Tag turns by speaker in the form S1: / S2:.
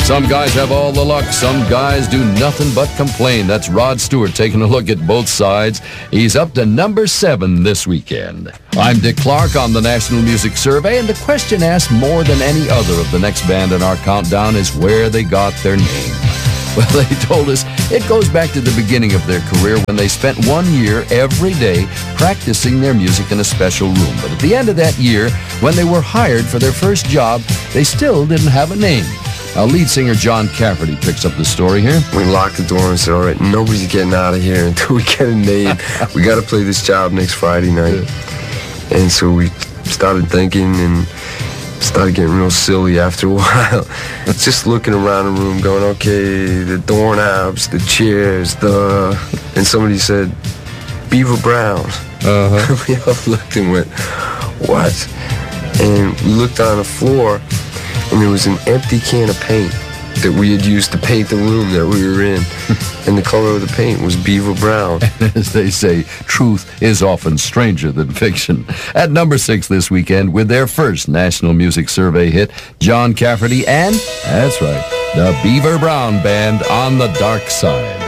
S1: Some guys have all the luck. Some guys do nothing but complain. That's Rod Stewart taking a look at both sides. He's up to number 7 this weekend. I'm Dick Clark on the National Music Survey, and the question asked more than any other of the next band in our countdown is where they got their name. Well, they told us it goes back to the beginning of their career when they spent 1 year every day practicing their music in a special room. But at the end of that year, when they were hired for their first job, they still didn't have a name. Now, lead singer John Cafferty picks up the story here.
S2: We locked the door and said, all right, nobody's getting out of here until we get a name. We got to play this job next Friday night. And so we started thinking and started getting real silly after a while. Just looking around the room going, okay, the doorknobs, the chairs, and somebody said, Beaver Brown. We all looked and went, what? And we looked on the floor, and there was an empty can of paint that we had used to paint the room that we were in. And the color of the paint was Beaver Brown.
S1: As they say, truth is often stranger than fiction. At number 6 this weekend, with their first National Music Survey hit, John Cafferty and, that's right, the Beaver Brown Band on the Dark Side.